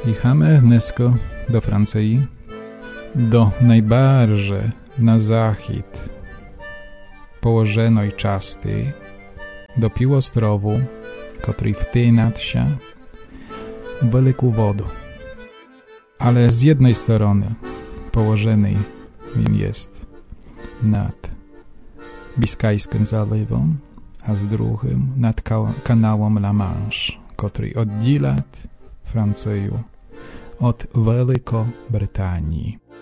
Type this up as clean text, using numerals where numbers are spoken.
Jechamy dnesko do Francji, do najbardziej na zachód położonej части, do pівострову, котрий втинався в велику воду. Ale z jednej strony położony він jest nad Biskajskim zalewem, a z drugim nad kanałem La Manche, który oddziela Francję od Wielkiej Brytanii.